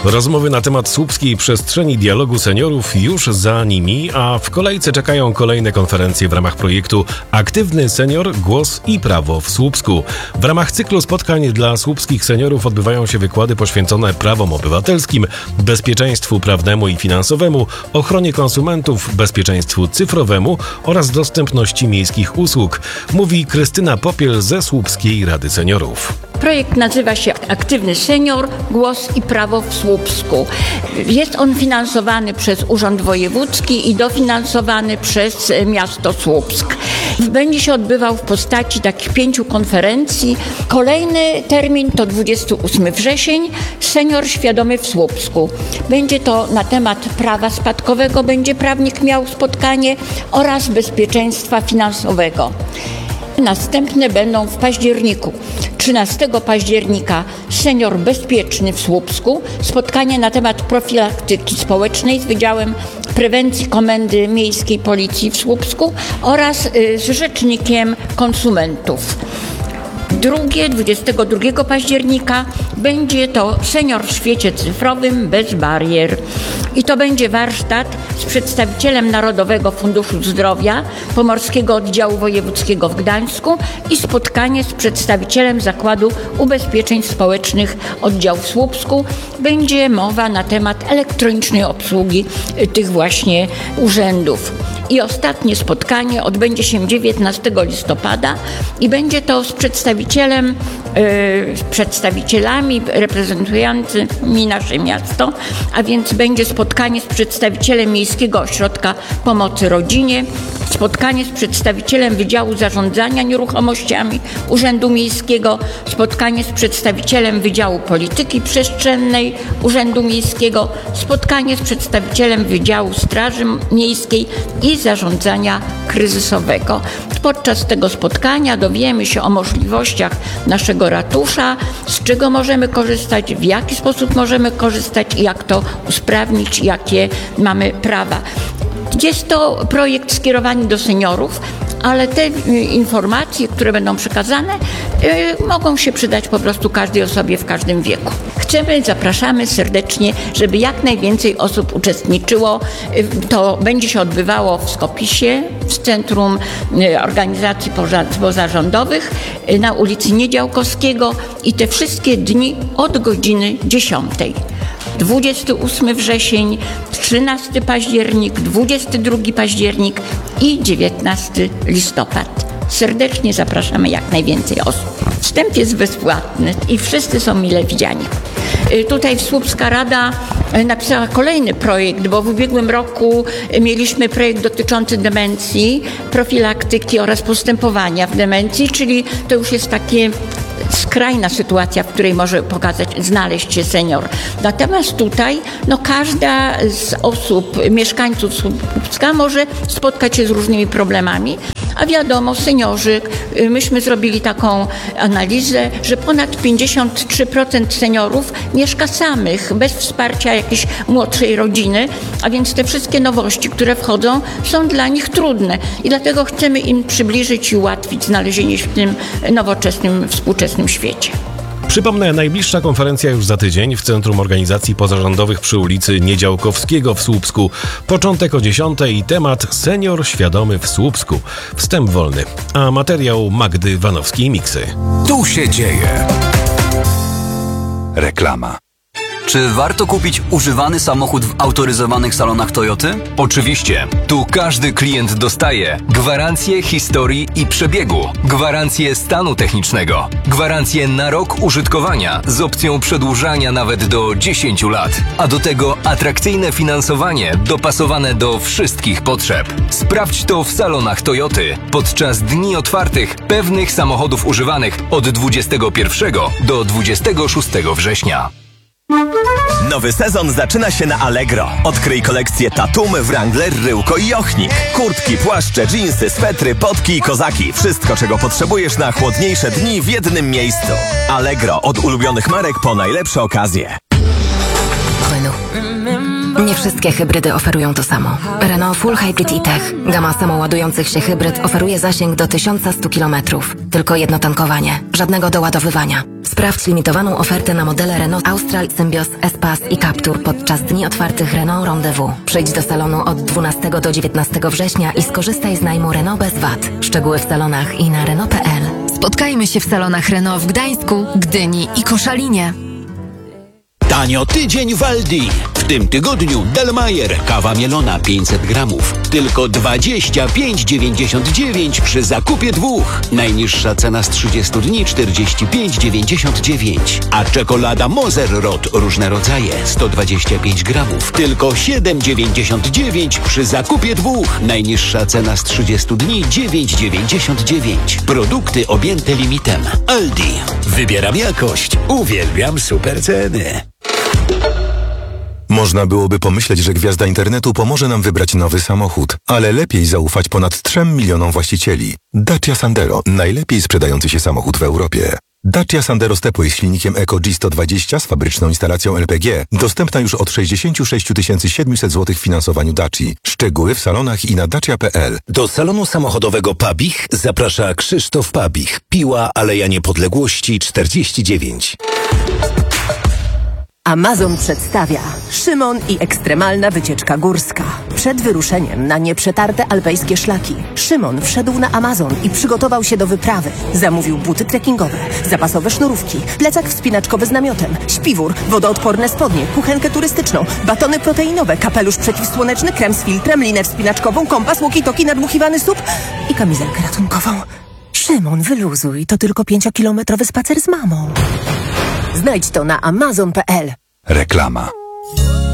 Rozmowy na temat słupskiej przestrzeni dialogu seniorów już za nimi, a w kolejce czekają kolejne konferencje w ramach projektu Aktywny Senior, Głos i Prawo w Słupsku. W ramach cyklu spotkań dla słupskich seniorów odbywają się wykłady poświęcone prawom obywatelskim, bezpieczeństwu prawnemu i finansowemu, ochronie konsumentów, bezpieczeństwu cyfrowemu oraz dostępności miejskich usług, mówi Krystyna Popiel ze Słupskiej Rady Seniorów. Projekt nazywa się Aktywny Senior, Głos i Prawo w Słupsku. Jest on finansowany przez Urząd Wojewódzki i dofinansowany przez miasto Słupsk. Będzie się odbywał w postaci takich 5 konferencji. Kolejny termin to 28 wrzesień, Senior Świadomy w Słupsku. Będzie to na temat prawa spadkowego, będzie prawnik miał spotkanie oraz bezpieczeństwa finansowego. Następne będą w październiku. 13 października Senior Bezpieczny w Słupsku, spotkanie na temat profilaktyki społecznej z Wydziałem Prewencji Komendy Miejskiej Policji w Słupsku oraz z Rzecznikiem Konsumentów. 22 października będzie to Senior w świecie cyfrowym bez barier. I to będzie warsztat z przedstawicielem Narodowego Funduszu Zdrowia, Pomorskiego Oddziału Wojewódzkiego w Gdańsku i spotkanie z przedstawicielem Zakładu Ubezpieczeń Społecznych Oddział w Słupsku. Będzie mowa na temat elektronicznej obsługi tych właśnie urzędów. I ostatnie spotkanie odbędzie się 19 listopada i będzie to z przedstawicielami reprezentującymi nasze miasto, a więc będzie spotkanie z przedstawicielem Miejskiego Ośrodka Pomocy Rodzinie, spotkanie z przedstawicielem Wydziału Zarządzania Nieruchomościami Urzędu Miejskiego, spotkanie z przedstawicielem Wydziału Polityki Przestrzennej Urzędu Miejskiego, spotkanie z przedstawicielem Wydziału Straży Miejskiej i Zarządzania Kryzysowego. Podczas tego spotkania dowiemy się o możliwościach naszego ratusza, z czego możemy korzystać, w jaki sposób możemy korzystać i jak to usprawnić, jakie mamy prawa. Jest to projekt skierowany do seniorów, ale te informacje, które będą przekazane, mogą się przydać po prostu każdej osobie w każdym wieku. Zapraszamy serdecznie, żeby jak najwięcej osób uczestniczyło. To będzie się odbywało w Skopisie, w Centrum Organizacji Pozarządowych na ulicy Niedziałkowskiego i te wszystkie dni od godziny 10. 28 wrzesień, 13 październik, 22 październik i 19 listopad. Serdecznie zapraszamy jak najwięcej osób. Wstęp jest bezpłatny i wszyscy są mile widziani. Tutaj Słupska Rada napisała kolejny projekt, bo w ubiegłym roku mieliśmy projekt dotyczący demencji, profilaktyki oraz postępowania w demencji, czyli to już jest takie skrajna sytuacja, w której może znaleźć się senior. Natomiast tutaj każda z osób, mieszkańców Słupska może spotkać się z różnymi problemami, a wiadomo, seniorzy, myśmy zrobili taką analizę, że ponad 53% seniorów mieszka samych, bez wsparcia jakiejś młodszej rodziny, a więc te wszystkie nowości, które wchodzą, są dla nich trudne i dlatego chcemy im przybliżyć i ułatwić znalezienie się w tym nowoczesnym, współczesnym świecie. Przypomnę, najbliższa konferencja już za tydzień w Centrum Organizacji Pozarządowych przy ulicy Niedziałkowskiego w Słupsku. Początek o 10:00 i temat Senior Świadomy w Słupsku. Wstęp wolny, a materiał Magdy Wanowskiej-Miksy. Tu się dzieje. Reklama. Czy warto kupić używany samochód w autoryzowanych salonach Toyoty? Oczywiście. Tu każdy klient dostaje gwarancję historii i przebiegu, gwarancję stanu technicznego, gwarancję na rok użytkowania z opcją przedłużania nawet do 10 lat, a do tego atrakcyjne finansowanie dopasowane do wszystkich potrzeb. Sprawdź to w salonach Toyoty podczas dni otwartych pewnych samochodów używanych od 21 do 26 września. Nowy sezon zaczyna się na Allegro. Odkryj kolekcję Tatum, Wrangler, Ryłko i Ochnik. Kurtki, płaszcze, dżinsy, swetry, potki i kozaki. Wszystko, czego potrzebujesz na chłodniejsze dni w jednym miejscu. Allegro. Od ulubionych marek po najlepsze okazje. Nie Nie wszystkie hybrydy oferują to samo. Renault Full Hybrid e-Tech, gama samoładujących się hybryd, oferuje zasięg do 1100 km. Tylko jedno tankowanie, żadnego doładowywania. Sprawdź limitowaną ofertę na modele Renault Austral, Symbioz, Espace i Captur podczas dni otwartych Renault Rendezvous. Przyjdź do salonu od 12 do 19 września i skorzystaj z najmu Renault bez VAT. Szczegóły w salonach i na Renault.pl. Spotkajmy się w salonach Renault w Gdańsku, Gdyni i Koszalinie. Tanio tydzień w Aldi. W tym tygodniu Delmayer kawa mielona 500 gramów. Tylko 25,99 przy zakupie 2. Najniższa cena z 30 dni 45,99. A czekolada Moser Rot różne rodzaje 125 gramów. Tylko 7,99 przy zakupie 2. Najniższa cena z 30 dni 9,99. Produkty objęte limitem. Aldi. Wybieram jakość. Uwielbiam super ceny. Można byłoby pomyśleć, że gwiazda internetu pomoże nam wybrać nowy samochód, ale lepiej zaufać ponad 3 milionom właścicieli. Dacia Sandero, najlepiej sprzedający się samochód w Europie. Dacia Sandero Stepway z silnikiem Eco G120 z fabryczną instalacją LPG, dostępna już od 66 700 zł w finansowaniu Daci. Szczegóły w salonach i na dacia.pl. Do salonu samochodowego Pabich zaprasza Krzysztof Pabich. Piła Aleja Niepodległości 49. Amazon przedstawia Szymon i ekstremalna wycieczka górska. Przed wyruszeniem na nieprzetarte alpejskie szlaki Szymon wszedł na Amazon i przygotował się do wyprawy. Zamówił buty trekkingowe, zapasowe sznurówki, plecak wspinaczkowy z namiotem, śpiwór, wodoodporne spodnie, kuchenkę turystyczną, batony proteinowe, kapelusz przeciwsłoneczny, krem z filtrem, linę wspinaczkową, kompas, walkie-talkie, nadmuchiwany słup i kamizelkę ratunkową. Szymon, wyluzuj, to tylko 5-kilometrowy spacer z mamą. Znajdź to na amazon.pl. Reklama.